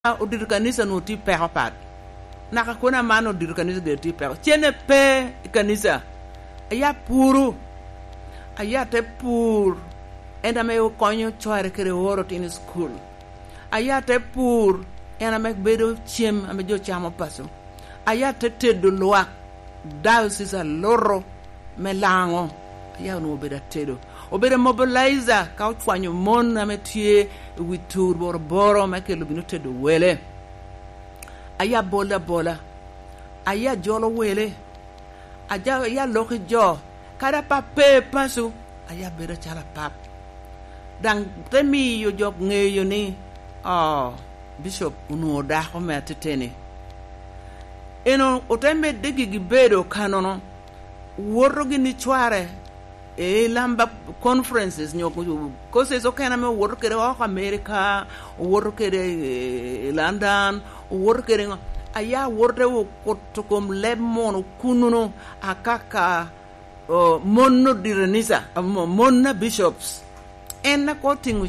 odir kanisa no ti peko pat naka kuna mano odir kanisa ge ti peko chene pe kanisa aya puru aya te pur enda me konyo chware kere woro tin school aya te pur ena me bedo chiem ame jo chamo paso aya te tedo loa diocese a loro melango aya no beda tedo obere mobilizer ka utwanyo mon ame tie witur boro makelo binu tedo wele aya bola aya jolo wele aja ya loki jo kada pape pasu aya beda chala pap dan temi yo jok ngeyo ni bishop unu da ko metetene eno otembe degi gibedo kanono worro gini chware lamba conferences nyoko kose so kana me worro kere wa America worro kere London worro kere aya worre wo kotokom lemon kununo akaka monno direnisa monna bishops enna ko tingu